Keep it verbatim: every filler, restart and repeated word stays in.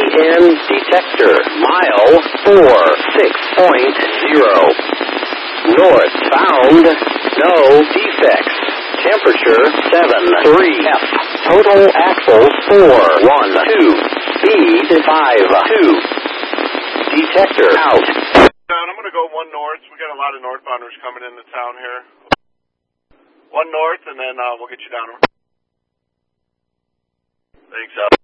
ten detector. Mile four six point zero. North bound. No defects. Temperature seven three F. Total axles four one two. Speed five two. Detector out. I'm going to go one north. We got a lot of northbounders coming into town here. One north, and then uh, we'll get you down. Thanks, uh.